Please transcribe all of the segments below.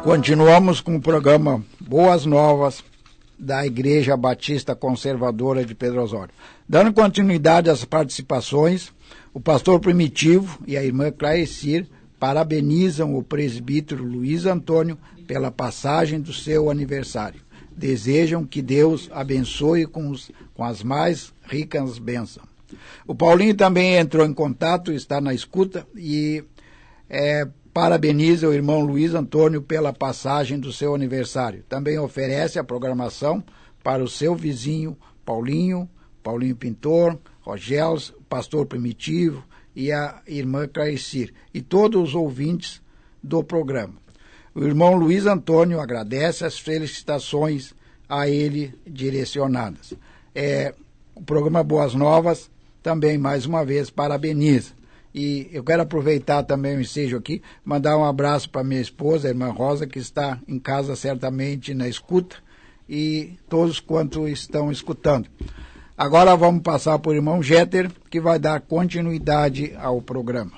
Continuamos com o programa Boas Novas da Igreja Batista Conservadora de Pedro Osório. Dando continuidade às participações, o pastor Primitivo e a irmã Clarecir parabenizam o presbítero Luiz Antônio pela passagem do seu aniversário. Desejam que Deus abençoe com as mais ricas bênçãos. O Paulinho também entrou em contato, está na escuta e parabeniza o irmão Luiz Antônio pela passagem do seu aniversário. Também oferece a programação para o seu vizinho Paulinho Pintor, Rogélis, o pastor Primitivo e a irmã Clarecir, e todos os ouvintes do programa. O irmão Luiz Antônio agradece as felicitações a ele direcionadas. O programa Boas Novas também, mais uma vez, parabeniza. E eu quero aproveitar também o ensejo aqui, mandar um abraço para minha esposa, a irmã Rosa, que está em casa certamente na escuta, e todos quanto estão escutando. Agora vamos passar para o irmão Jeter, que vai dar continuidade ao programa.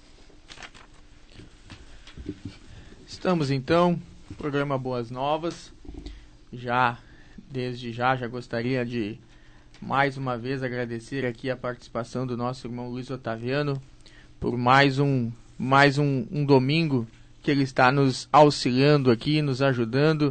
Estamos então, programa Boas Novas. Desde já gostaria de mais uma vez agradecer aqui a participação do nosso irmão Luiz Otaviano por mais um domingo que ele está nos auxiliando aqui, nos ajudando,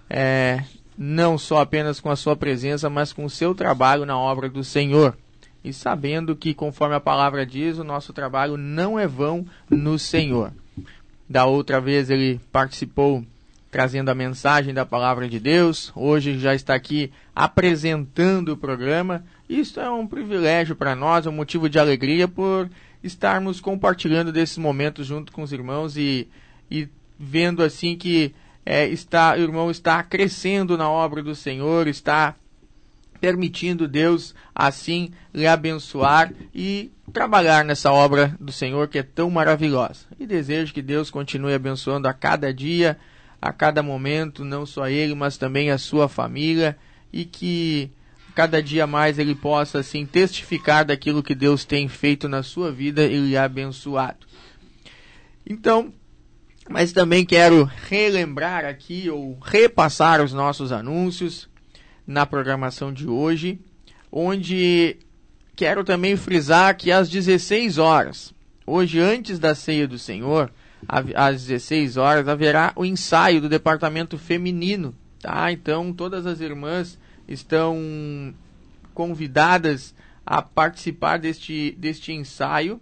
não só apenas com a sua presença, mas com o seu trabalho na obra do Senhor. E sabendo que, conforme a palavra diz, o nosso trabalho não é vão no Senhor. Da outra vez ele participou trazendo a mensagem da palavra de Deus. Hoje já está aqui apresentando o programa. Isso é um privilégio para nós, é um motivo de alegria por estarmos compartilhando desses momentos junto com os irmãos e vendo assim que o irmão está crescendo na obra do Senhor, está permitindo Deus assim lhe abençoar e trabalhar nessa obra do Senhor que é tão maravilhosa. E desejo que Deus continue abençoando a cada dia, a cada momento, não só ele, mas também a sua família, e que cada dia mais ele possa assim testificar daquilo que Deus tem feito na sua vida e lhe abençoado. Então, mas também quero relembrar aqui ou repassar os nossos anúncios na programação de hoje, onde quero também frisar que às 16 horas, hoje antes da ceia do Senhor, às 16 horas, haverá o ensaio do departamento feminino, tá? Então todas as irmãs estão convidadas a participar deste ensaio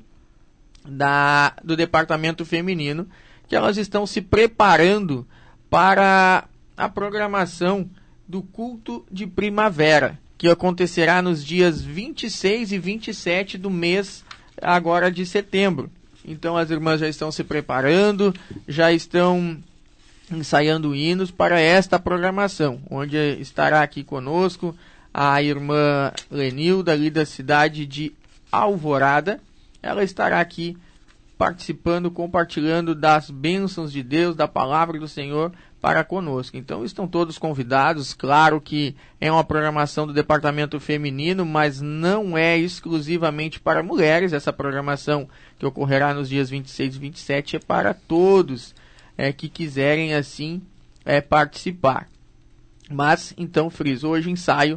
do departamento feminino, que elas estão se preparando para a programação do culto de primavera, que acontecerá nos dias 26 e 27 do mês agora de setembro. Então as irmãs já estão se preparando, já estão ensaiando hinos para esta programação, onde estará aqui conosco a irmã Lenilda, ali da cidade de Alvorada. Ela estará aqui participando, compartilhando das bênçãos de Deus, da palavra do Senhor para conosco. Então estão todos convidados. Claro que é uma programação do departamento feminino, mas não é exclusivamente para mulheres. Essa programação que ocorrerá nos dias 26 e 27 é para todos que quiserem assim participar. Mas então friso, hoje ensaio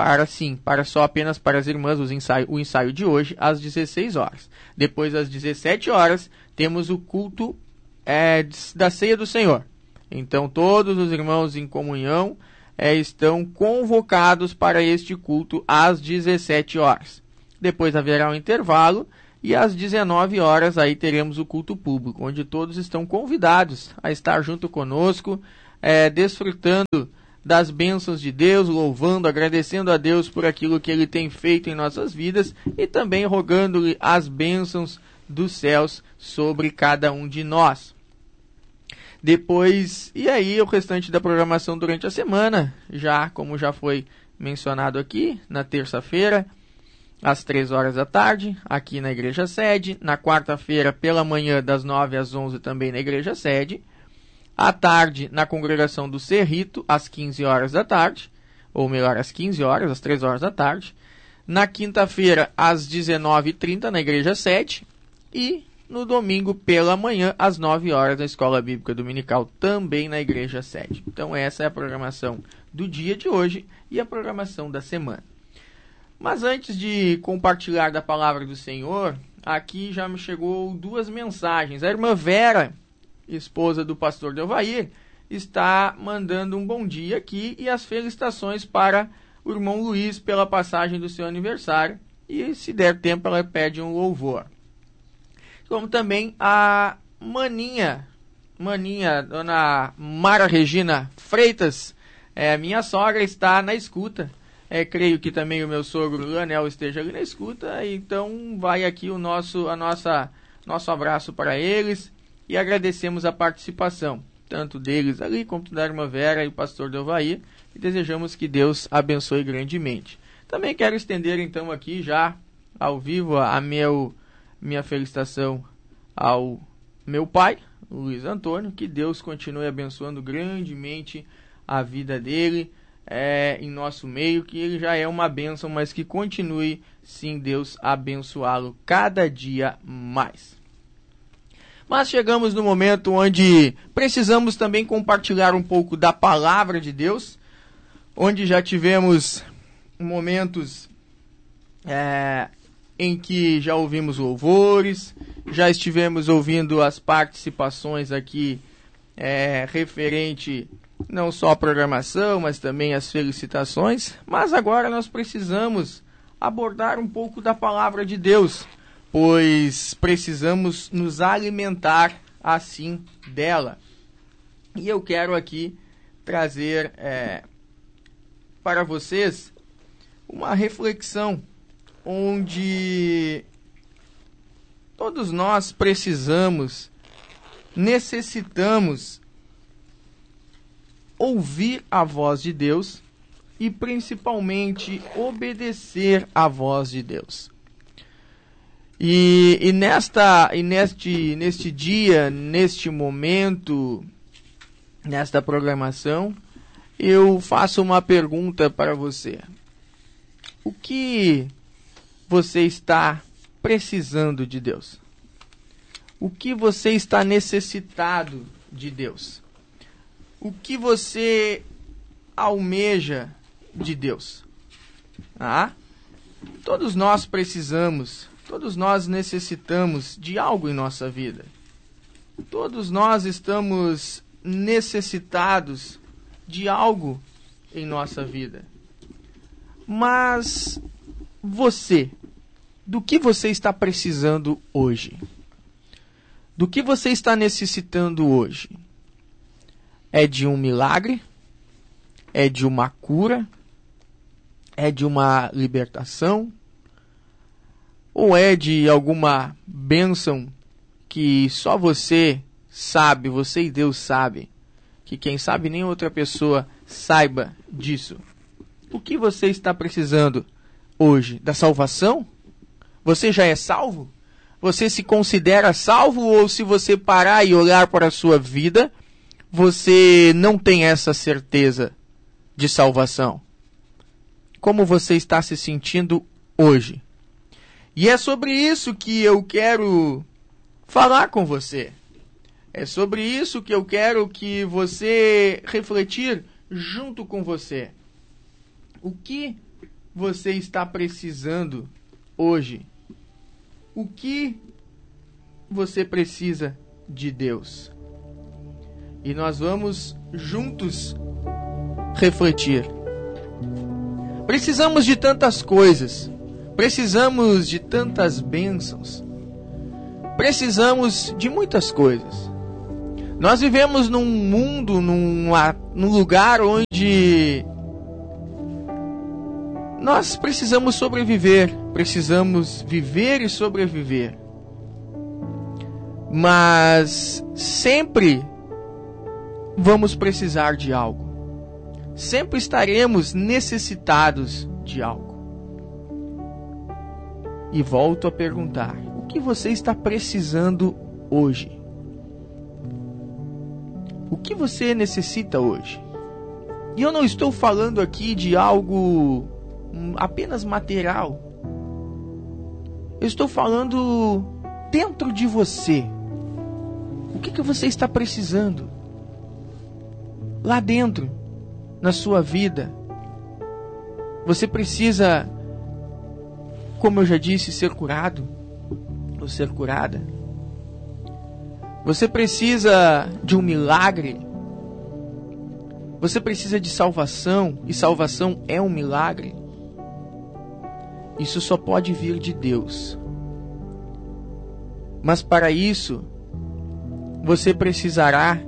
apenas para as irmãs, o ensaio de hoje às 16 horas. Depois às 17 horas temos o culto da ceia do Senhor. Então todos os irmãos em comunhão estão convocados para este culto às 17 horas. Depois haverá um intervalo e às 19 horas aí teremos o culto público, onde todos estão convidados a estar junto conosco, desfrutando das bênçãos de Deus, louvando, agradecendo a Deus por aquilo que Ele tem feito em nossas vidas e também rogando-lhe as bênçãos dos céus sobre cada um de nós. Depois, e aí o restante da programação durante a semana, como já foi mencionado aqui, na terça-feira, às 3 horas da tarde, aqui na Igreja Sede, na quarta-feira pela manhã, das 9 às 11 também na Igreja Sede, à tarde na Congregação do Cerrito, às 15 horas da tarde, ou melhor, às 15 horas, às 3 horas da tarde, na quinta-feira às 19h30 na Igreja Sede, e no domingo pela manhã, às 9 horas, na Escola Bíblica Dominical, também na Igreja Sede. Então essa é a programação do dia de hoje e a programação da semana. Mas antes de compartilhar da palavra do Senhor, aqui já me chegou 2 mensagens. A irmã Vera, esposa do pastor Delvair, está mandando um bom dia aqui e as felicitações para o irmão Luiz pela passagem do seu aniversário. E se der tempo ela pede um louvor. Como também a maninha, dona Mara Regina Freitas, minha sogra, está na escuta. Creio que também o meu sogro Leonel esteja ali na escuta. Então vai aqui o nosso abraço para eles e agradecemos a participação, tanto deles ali como da irmã Vera e o pastor Delvair, e desejamos que Deus abençoe grandemente. Também quero estender então aqui já ao vivo a minha felicitação ao meu pai, Luiz Antônio, que Deus continue abençoando grandemente a vida dele em nosso meio, que ele já é uma bênção, mas que continue sim Deus abençoá-lo cada dia mais. Mas chegamos no momento onde precisamos também compartilhar um pouco da palavra de Deus, onde já tivemos momentos em que já ouvimos louvores, já estivemos ouvindo as participações aqui referente não só à programação, mas também às felicitações. Mas agora nós precisamos abordar um pouco da palavra de Deus, pois precisamos nos alimentar assim dela. E eu quero aqui trazer para vocês uma reflexão onde todos nós necessitamos ouvir a voz de Deus e principalmente obedecer à voz de Deus. E neste dia, neste momento, nesta programação, eu faço uma pergunta para você. O que você está precisando de Deus? O que você está necessitado de Deus? O que você almeja de Deus? Todos nós precisamos, todos nós necessitamos de algo em nossa vida. Todos nós estamos necessitados de algo em nossa vida. Mas você, do que você está precisando hoje? Do que você está necessitando hoje? É de um milagre? É de uma cura? É de uma libertação? Ou é de alguma bênção que só você sabe, você e Deus sabe, que quem sabe nem outra pessoa saiba disso? O que você está precisando hoje? Da salvação? Você já é salvo? Você se considera salvo, ou se você parar e olhar para a sua vida, você não tem essa certeza de salvação? Como você está se sentindo hoje? E é sobre isso que eu quero falar com você. É sobre isso que eu quero que você refletir junto com você. O que você está precisando hoje? O que você precisa de Deus? E nós vamos juntos refletir. Precisamos de tantas coisas. Precisamos de tantas bênçãos. Precisamos de muitas coisas. Nós vivemos num mundo, num lugar onde nós precisamos sobreviver. Precisamos viver e sobreviver. Mas sempre vamos precisar de algo. Sempre estaremos necessitados de algo. E volto a perguntar: o que você está precisando hoje? O que você necessita hoje? E eu não estou falando aqui de algo apenas material. Eu estou falando dentro de você, o que você está precisando? Lá dentro, na sua vida, você precisa, como eu já disse, ser curado ou ser curada. Você precisa de um milagre. Você precisa de salvação, e salvação é um milagre. Isso só pode vir de Deus. Mas para isso, você precisará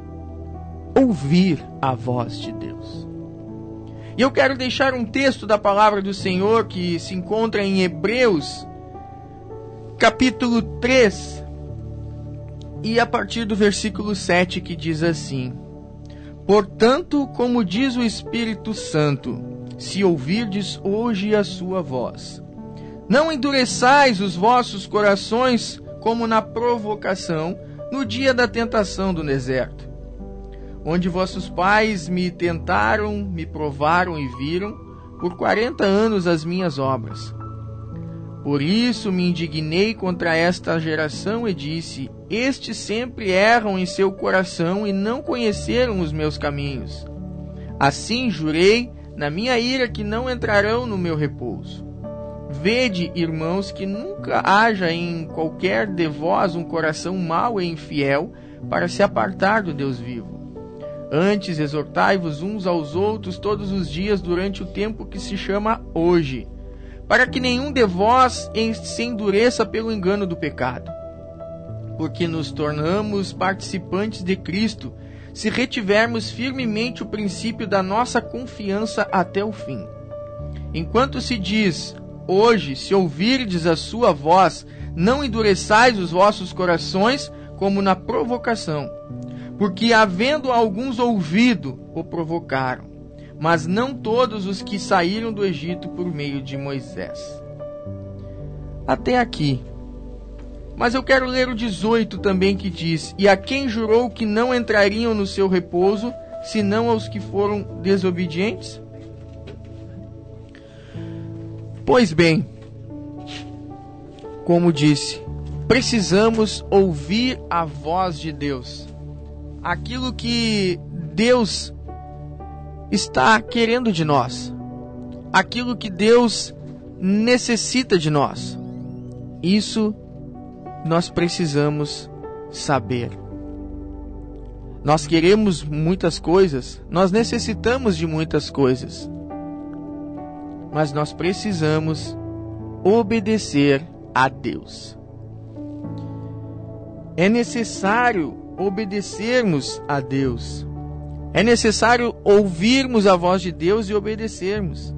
ouvir a voz de Deus. E eu quero deixar um texto da palavra do Senhor que se encontra em Hebreus, capítulo 3, e a partir do versículo 7, que diz assim: Portanto, como diz o Espírito Santo, se ouvirdes hoje a sua voz, não endureçais os vossos corações como na provocação, no dia da tentação do deserto, onde vossos pais me tentaram, me provaram e viram por 40 anos as minhas obras. Por isso me indignei contra esta geração e disse: Estes sempre erram em seu coração e não conheceram os meus caminhos. Assim jurei na minha ira que não entrarão no meu repouso. Vede, irmãos, que nunca haja em qualquer de vós um coração mau e infiel para se apartar do Deus vivo. Antes exortai-vos uns aos outros todos os dias durante o tempo que se chama hoje, para que nenhum de vós se endureça pelo engano do pecado. Porque nos tornamos participantes de Cristo, se retivermos firmemente o princípio da nossa confiança até o fim. Enquanto se diz: hoje, se ouvirdes a sua voz, não endureçais os vossos corações como na provocação. Porque havendo alguns ouvido, o provocaram, mas não todos os que saíram do Egito por meio de Moisés. Até aqui. Mas eu quero ler o 18 também, que diz: E a quem jurou que não entrariam no seu repouso, senão aos que foram desobedientes? Pois bem, como disse, precisamos ouvir a voz de Deus. Aquilo que Deus está querendo de nós. Aquilo que Deus necessita de nós. Isso nós precisamos saber. Nós queremos muitas coisas, nós necessitamos de muitas coisas, mas nós precisamos obedecer a Deus. É necessário obedecermos a Deus. É necessário ouvirmos a voz de Deus e obedecermos.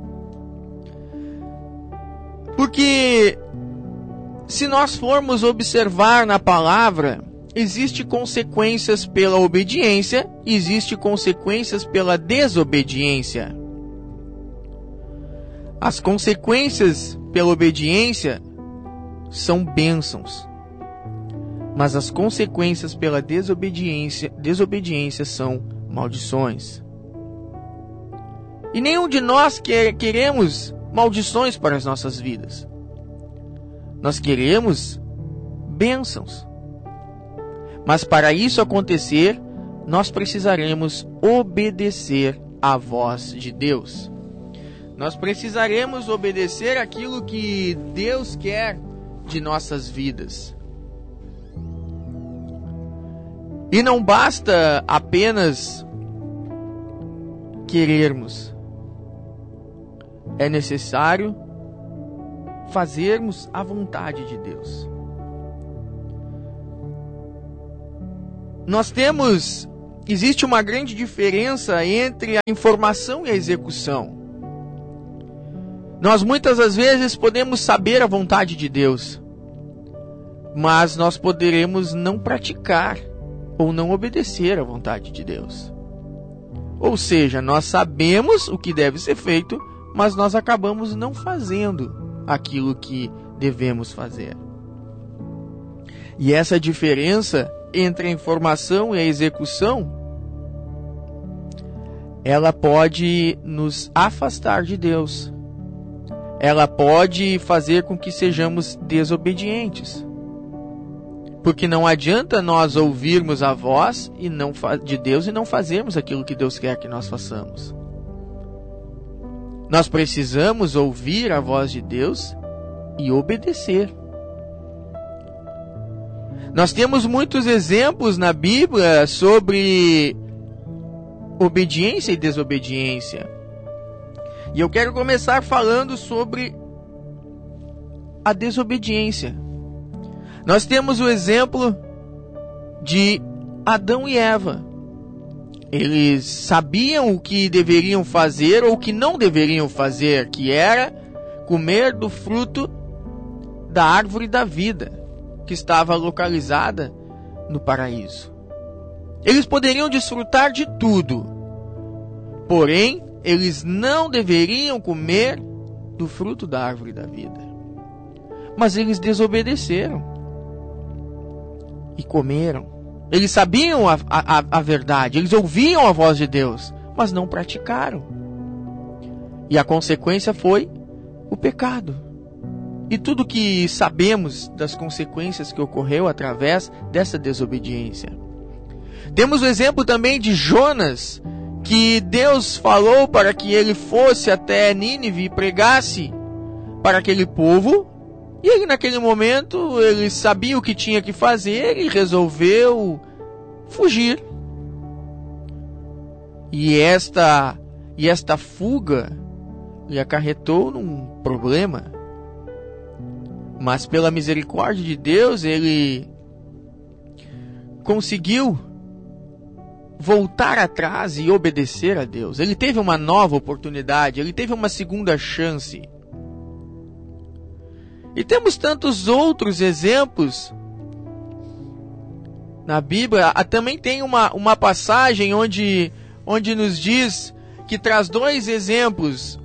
Porque se nós formos observar na palavra, existe consequências pela obediência, existe consequências pela desobediência. As consequências pela obediência são bênçãos, mas as consequências pela desobediência são maldições. E nenhum de nós queremos maldições para as nossas vidas. Nós queremos bênçãos. Mas para isso acontecer, nós precisaremos obedecer à voz de Deus. Nós precisaremos obedecer aquilo que Deus quer de nossas vidas. E não basta apenas querermos. É necessário fazermos a vontade de Deus. Existe uma grande diferença entre a informação e a execução. Nós muitas das vezes podemos saber a vontade de Deus, mas nós poderemos não praticar ou não obedecer à vontade de Deus. Ou seja, nós sabemos o que deve ser feito, mas nós acabamos não fazendo aquilo que devemos fazer. E essa diferença entre a informação e a execução, ela pode nos afastar de Deus. Ela pode fazer com que sejamos desobedientes. Porque não adianta nós ouvirmos a voz de Deus e não fazermos aquilo que Deus quer que nós façamos. Nós precisamos ouvir a voz de Deus e obedecer. Nós temos muitos exemplos na Bíblia sobre obediência e desobediência. E eu quero começar falando sobre a desobediência. Nós temos o exemplo de Adão e Eva. Eles sabiam o que deveriam fazer ou o que não deveriam fazer, que era comer do fruto da árvore da vida, que estava localizada no paraíso. Eles poderiam desfrutar de tudo, porém, eles não deveriam comer do fruto da árvore da vida. Mas eles desobedeceram e comeram. Eles sabiam a verdade, eles ouviam a voz de Deus, mas não praticaram. E a consequência foi o pecado. E tudo que sabemos das consequências que ocorreu através dessa desobediência. Temos o exemplo também de Jonas, que Deus falou para que ele fosse até Nínive e pregasse para aquele povo. E ele, naquele momento, ele sabia o que tinha que fazer e resolveu fugir. E esta fuga lhe acarretou num problema. Mas pela misericórdia de Deus, ele conseguiu voltar atrás e obedecer a Deus. Ele teve uma nova oportunidade, ele teve uma segunda chance. E temos tantos outros exemplos na Bíblia. Também tem uma passagem onde nos diz que traz dois exemplos.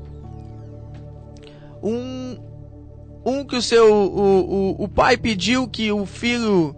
Um que o pai pediu que o filho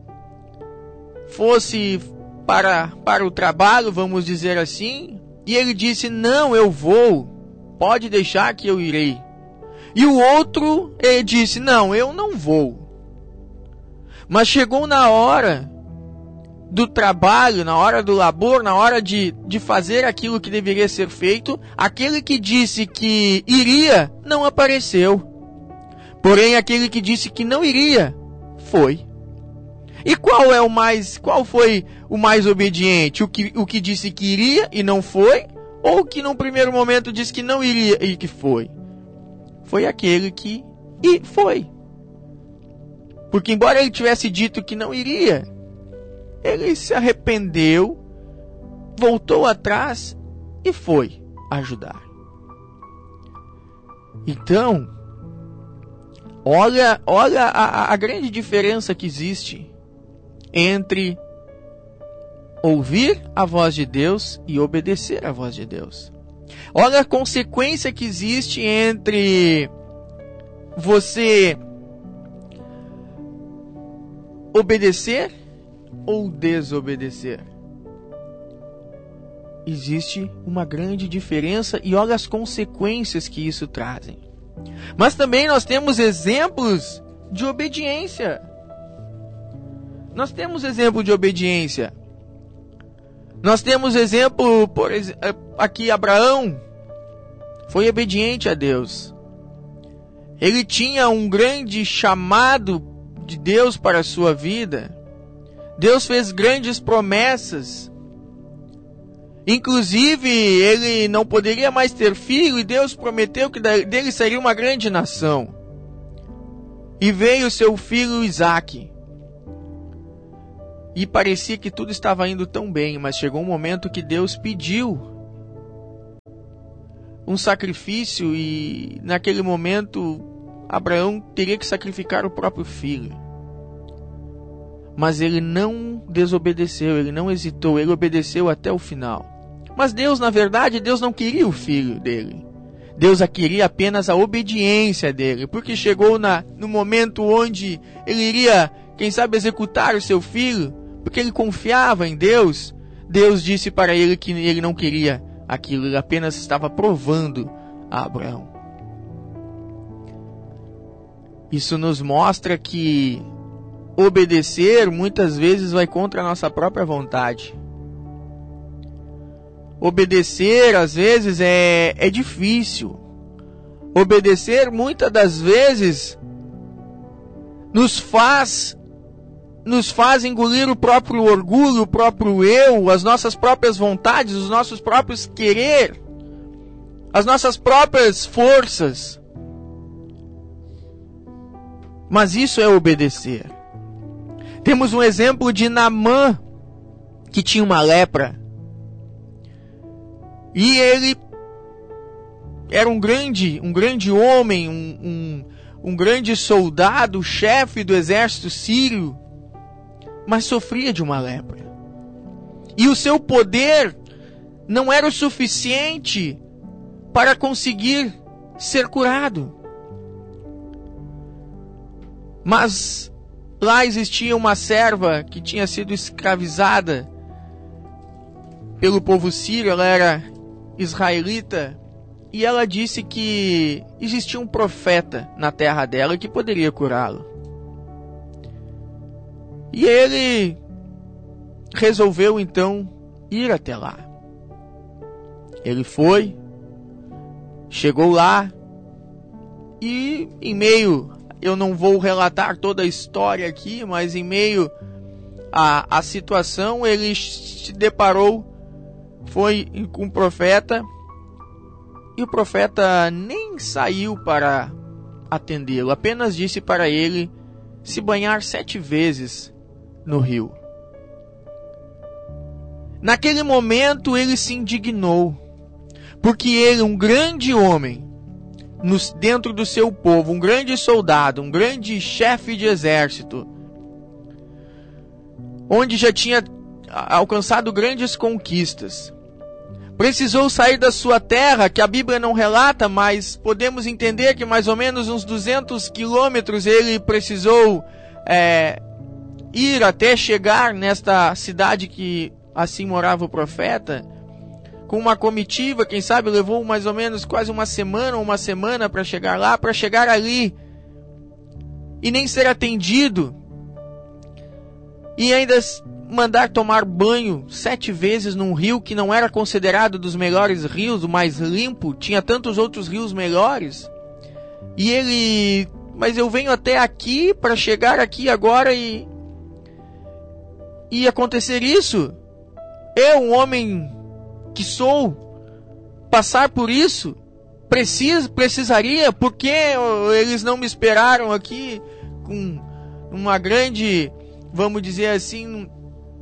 fosse para o trabalho, vamos dizer assim, e ele disse: não, eu vou, pode deixar que eu irei. E o outro, ele disse: não, eu não vou. Mas chegou na hora do trabalho, na hora do labor, na hora de fazer aquilo que deveria ser feito, aquele que disse que iria, não apareceu. Porém, aquele que disse que não iria, foi. E qual foi o mais obediente? O que disse que iria e não foi? Ou que num primeiro momento disse que não iria e que foi? Foi aquele que foi. Porque embora ele tivesse dito que não iria, ele se arrependeu, voltou atrás e foi ajudar. Então, olha a grande diferença que existe entre ouvir a voz de Deus e obedecer a voz de Deus. Olha a consequência que existe entre você obedecer ou desobedecer. Existe uma grande diferença e olha as consequências que isso trazem. Mas também nós temos exemplos de obediência. Nós temos exemplo de obediência. Nós temos exemplo, por exemplo, aqui Abraão foi obediente a Deus. Ele tinha um grande chamado de Deus para a sua vida. Deus fez grandes promessas. Inclusive, ele não poderia mais ter filho e Deus prometeu que dele seria uma grande nação. E veio seu filho Isaque. E parecia que tudo estava indo tão bem, mas chegou um momento que Deus pediu um sacrifício e naquele momento Abraão teria que sacrificar o próprio filho. Mas ele não desobedeceu, ele não hesitou, ele obedeceu até o final. Mas Deus, na verdade, Deus não queria o filho dele. Deus queria apenas a obediência dele, porque chegou no momento onde ele iria, quem sabe, executar o seu filho, porque ele confiava em Deus. Deus disse para ele que ele não queria aquilo, ele apenas estava provando a Abraão. Isso nos mostra que obedecer muitas vezes vai contra a nossa própria vontade. Obedecer às vezes é difícil. Obedecer muitas das vezes nos faz engolir o próprio orgulho, o próprio eu, as nossas próprias vontades, os nossos próprios querer, as nossas próprias forças. Mas isso é obedecer. Temos um exemplo de Naamã, que tinha uma lepra. E ele era um grande homem, um grande soldado, chefe do exército sírio, mas sofria de uma lepra. E o seu poder não era o suficiente para conseguir ser curado. Mas lá existia uma serva que tinha sido escravizada pelo povo sírio, ela era israelita, e ela disse que existia um profeta na terra dela que poderia curá-lo. E ele resolveu então ir até lá. Ele foi, chegou lá, e em meio, eu não vou relatar toda a história aqui, mas em meio à situação, ele se deparou, foi com o profeta, e o profeta nem saiu para atendê-lo, apenas disse para ele se banhar 7 vezes no rio. Naquele momento ele se indignou, porque ele, um grande homem, dentro do seu povo, um grande soldado, um grande chefe de exército, onde já tinha alcançado grandes conquistas, precisou sair da sua terra, que a Bíblia não relata, mas podemos entender que mais ou menos uns 200 quilômetros ele precisou ir até chegar nesta cidade que assim morava o profeta, com uma comitiva, quem sabe levou mais ou menos quase uma semana para chegar lá, para chegar ali e nem ser atendido, e ainda mandar tomar banho 7 vezes num rio que não era considerado dos melhores rios, o mais limpo, tinha tantos outros rios melhores, e ele, mas eu venho até aqui para chegar aqui agora e acontecer isso? Eu, um homem que sou, passar por isso? Precisaria? Por que eles não me esperaram aqui com uma grande, vamos dizer assim,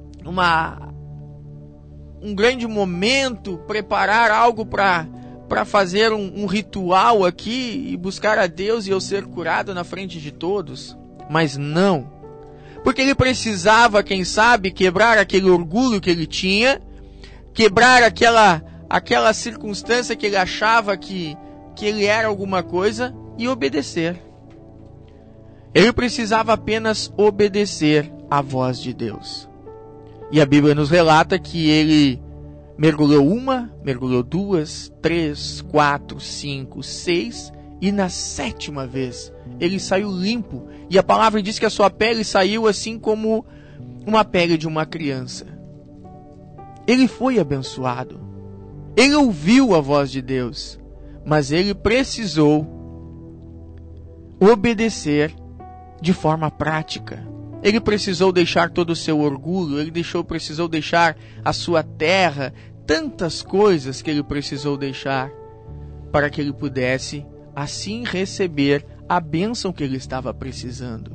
um grande momento, preparar algo para fazer um ritual aqui e buscar a Deus e eu ser curado na frente de todos? Mas não, porque ele precisava, quem sabe, quebrar aquele orgulho que ele tinha, quebrar aquela circunstância que ele achava que ele era alguma coisa e obedecer. Ele precisava apenas obedecer à voz de Deus. E a Bíblia nos relata que ele mergulhou 1, mergulhou 2, 3, 4, 5, 6 e na 7ª vez ele saiu limpo. E a palavra diz que a sua pele saiu assim como uma pele de uma criança. Ele foi abençoado. Ele ouviu a voz de Deus, mas ele precisou obedecer de forma prática. Ele precisou deixar todo o seu orgulho, ele precisou deixar a sua terra, tantas coisas que ele precisou deixar para que ele pudesse assim receber a bênção que ele estava precisando.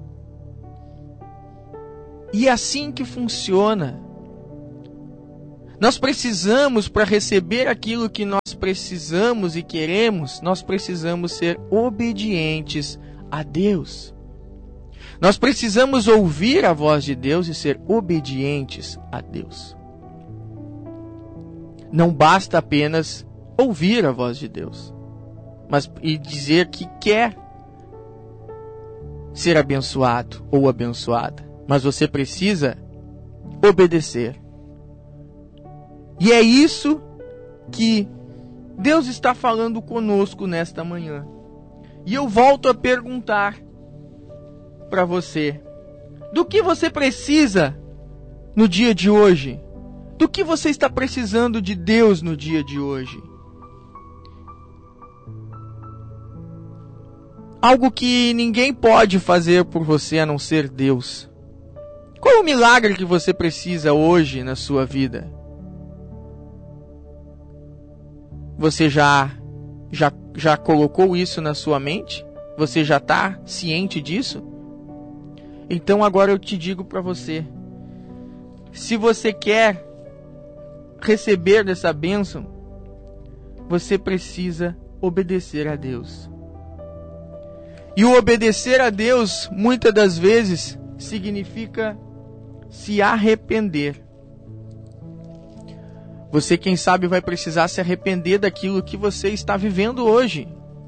E é assim que funciona. Nós precisamos, para receber aquilo que nós precisamos e queremos, nós precisamos ser obedientes a Deus. Nós precisamos ouvir a voz de Deus e ser obedientes a Deus. Não basta apenas ouvir a voz de Deus, e dizer que quer ser abençoado ou abençoada, mas você precisa obedecer. E é isso que Deus está falando conosco nesta manhã. E eu volto a perguntar para você: Do que você precisa no dia de hoje? Do que você está precisando de Deus no dia de hoje? Algo que ninguém pode fazer por você a não ser Deus. Qual é o milagre que você precisa hoje na sua vida? Você já colocou isso na sua mente? Você já está ciente disso? Então agora eu te digo para você. Se você quer receber dessa bênção, você precisa obedecer a Deus. E o obedecer a Deus, muitas das vezes, significa se arrepender. Você, quem sabe, vai precisar se arrepender daquilo que você está vivendo hoje.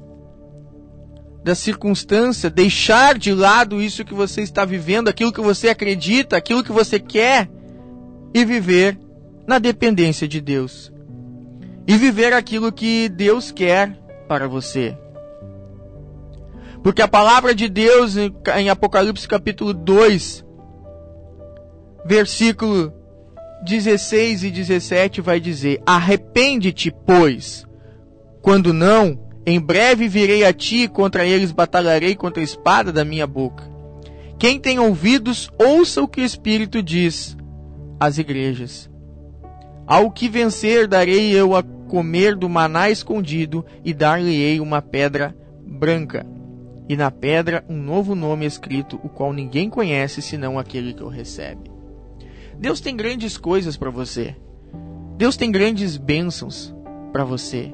Da circunstância, deixar de lado isso que você está vivendo, aquilo que você acredita, aquilo que você quer, e viver na dependência de Deus. E viver aquilo que Deus quer para você. Porque a palavra de Deus em Apocalipse capítulo 2, versículo 16 e 17 vai dizer: arrepende-te, pois, quando não, em breve virei a ti e contra eles batalharei contra a espada da minha boca. Quem tem ouvidos, ouça o que o Espírito diz às igrejas. Ao que vencer, darei eu a comer do maná escondido e dar-lhe-ei uma pedra branca. E na pedra um novo nome escrito, o qual ninguém conhece senão aquele que o recebe. Deus tem grandes coisas para você. Deus tem grandes bênçãos para você.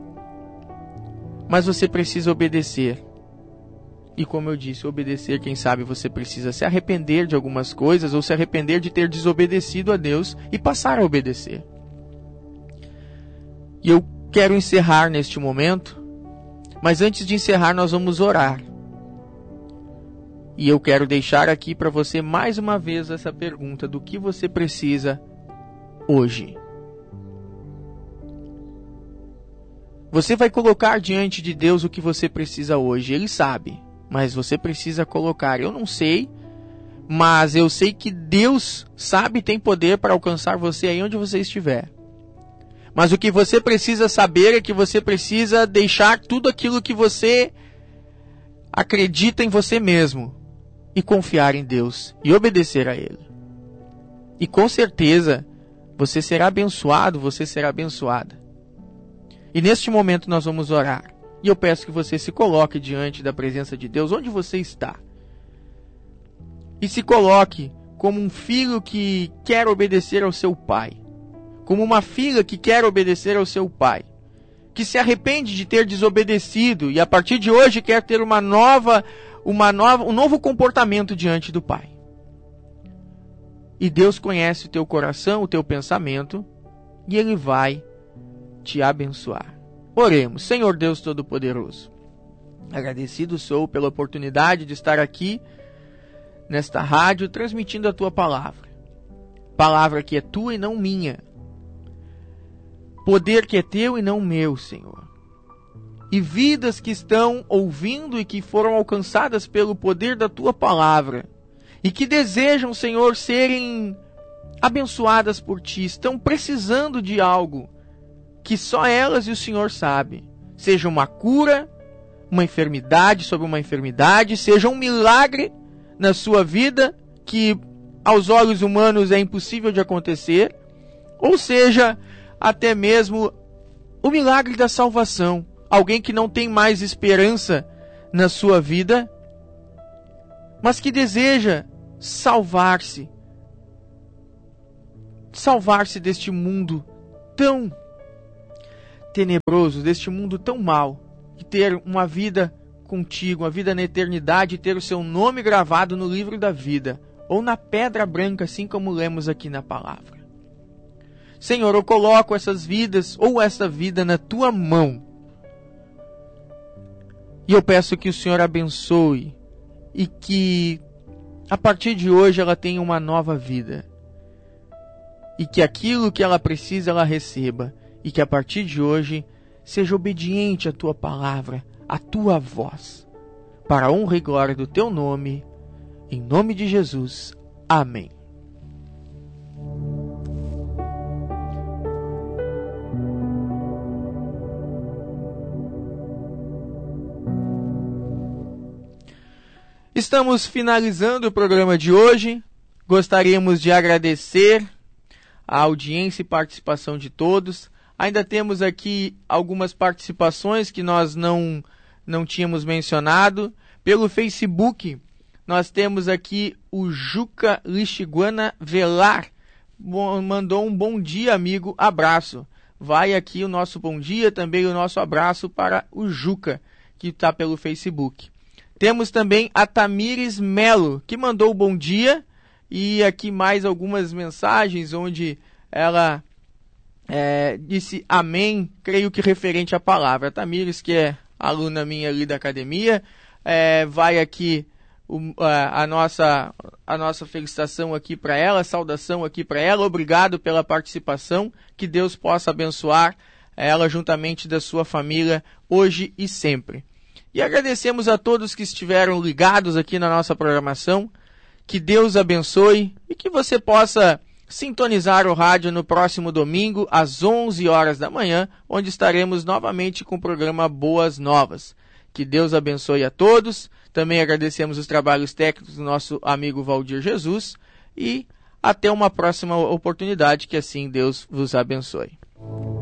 Mas você precisa obedecer. E como eu disse, obedecer, quem sabe você precisa se arrepender de algumas coisas ou se arrepender de ter desobedecido a Deus e passar a obedecer. E eu quero encerrar neste momento, mas antes de encerrar nós vamos orar. E eu quero deixar aqui para você mais uma vez essa pergunta: do que você precisa hoje? Você vai colocar diante de Deus o que você precisa hoje. Ele sabe, mas você precisa colocar. Eu não sei, mas eu sei que Deus sabe e tem poder para alcançar você aí onde você estiver. Mas o que você precisa saber é que você precisa deixar tudo aquilo que você acredita em você mesmo e confiar em Deus e obedecer a Ele. E com certeza você será abençoado, você será abençoada. E neste momento nós vamos orar. E eu peço que você se coloque diante da presença de Deus onde você está. E se coloque como um filho que quer obedecer ao seu pai. Como uma filha que quer obedecer ao seu pai, que se arrepende de ter desobedecido e a partir de hoje quer ter um novo comportamento diante do pai. E Deus conhece o teu coração, o teu pensamento, e Ele vai te abençoar. Oremos. Senhor Deus Todo-Poderoso, agradecido sou pela oportunidade de estar aqui nesta rádio transmitindo a tua palavra. Palavra que é tua e não minha. Poder que é teu e não meu, Senhor. E vidas que estão ouvindo e que foram alcançadas pelo poder da tua palavra. E que desejam, Senhor, serem abençoadas por ti. Estão precisando de algo que só elas e o Senhor sabem. Seja uma cura, uma enfermidade sobre uma enfermidade, seja um milagre na sua vida que aos olhos humanos é impossível de acontecer, ou seja até mesmo o milagre da salvação. Alguém que não tem mais esperança na sua vida, mas que deseja salvar-se deste mundo tão tenebroso, deste mundo tão mau, e ter uma vida contigo, uma vida na eternidade, e ter o seu nome gravado no livro da vida, ou na pedra branca, assim como lemos aqui na palavra. Senhor, eu coloco essas vidas, ou essa vida, na tua mão. E eu peço que o Senhor abençoe e que a partir de hoje ela tenha uma nova vida. E que aquilo que ela precisa ela receba. E que a partir de hoje seja obediente à tua palavra, à tua voz. Para a honra e glória do teu nome. Em nome de Jesus. Amém. Estamos finalizando o programa de hoje. Gostaríamos de agradecer a audiência e participação de todos. Ainda temos aqui algumas participações que nós não tínhamos mencionado. Pelo Facebook, nós temos aqui o Juca Lixiguana Velar. Mandou um bom dia, amigo, abraço. Vai aqui o nosso bom dia, também o nosso abraço para o Juca, que está pelo Facebook. Temos também a Tamires Melo, que mandou um bom dia. E aqui mais algumas mensagens onde ela disse amém, creio que referente à palavra. A Tamires, que é aluna minha ali da academia, vai aqui a nossa felicitação aqui para ela, saudação aqui para ela. Obrigado pela participação, que Deus possa abençoar ela juntamente da sua família hoje e sempre. E agradecemos a todos que estiveram ligados aqui na nossa programação. Que Deus abençoe e que você possa sintonizar o rádio no próximo domingo, às 11 horas da manhã, onde estaremos novamente com o programa Boas Novas. Que Deus abençoe a todos. Também agradecemos os trabalhos técnicos do nosso amigo Valdir Jesus. E até uma próxima oportunidade, que assim Deus vos abençoe.